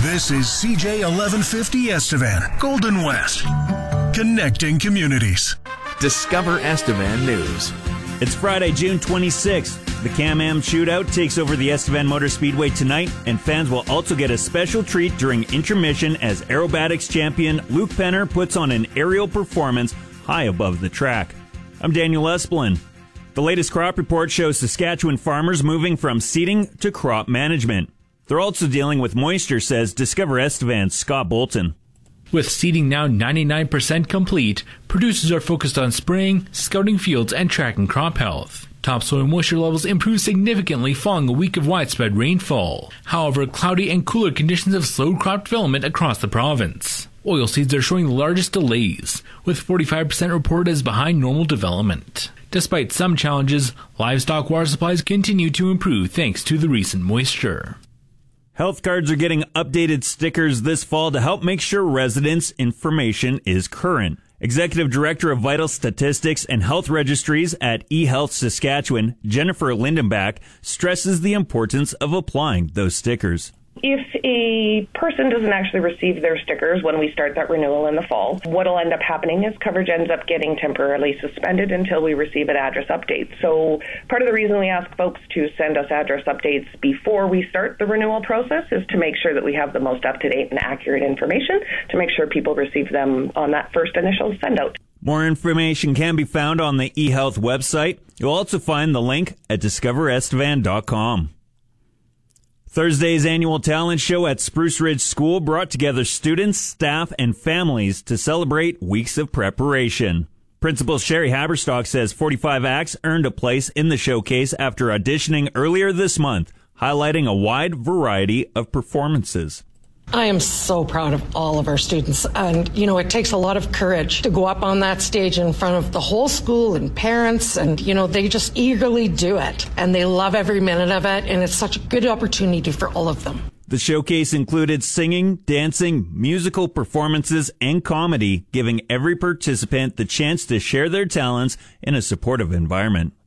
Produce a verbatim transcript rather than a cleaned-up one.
This is C J eleven fifty Estevan, Golden West. Connecting communities. Discover Estevan News. It's Friday, June twenty-sixth. The Can-Am Shootout takes over the Estevan Motor Speedway tonight, and fans will also get a special treat during intermission as aerobatics champion Luke Penner puts on an aerial performance high above the track. I'm Daniel Esplin. The latest crop report shows Saskatchewan farmers moving from seeding to crop management. They're also dealing with moisture, says Discover Estevan's Scott Bolton. With seeding now ninety-nine percent complete, producers are focused on spraying, scouting fields, and tracking crop health. Topsoil moisture levels improved significantly following a week of widespread rainfall. However, cloudy and cooler conditions have slowed crop development across the province. Oilseeds are showing the largest delays, with forty-five percent reported as behind normal development. Despite some challenges, livestock water supplies continue to improve thanks to the recent moisture. Health cards are getting updated stickers this fall to help make sure residents' information is current. Executive Director of Vital Statistics and Health Registries at eHealth Saskatchewan, Jennifer Lindenbach, stresses the importance of applying those stickers. If a person doesn't actually receive their stickers when we start that renewal in the fall, what will end up happening is coverage ends up getting temporarily suspended until we receive an address update. So part of the reason we ask folks to send us address updates before we start the renewal process is to make sure that we have the most up-to-date and accurate information to make sure people receive them on that first initial send-out. More information can be found on the eHealth website. You'll also find the link at discover estevan dot com. Thursday's annual talent show at Spruce Ridge School brought together students, staff, and families to celebrate weeks of preparation. Principal Sherry Haberstock says forty-five acts earned a place in the showcase after auditioning earlier this month, highlighting a wide variety of performances. I am so proud of all of our students. And, you know, it takes a lot of courage to go up on that stage in front of the whole school and parents. And, you know, they just eagerly do it. And they love every minute of it. And it's such a good opportunity for all of them. The showcase included singing, dancing, musical performances, and comedy, giving every participant the chance to share their talents in a supportive environment.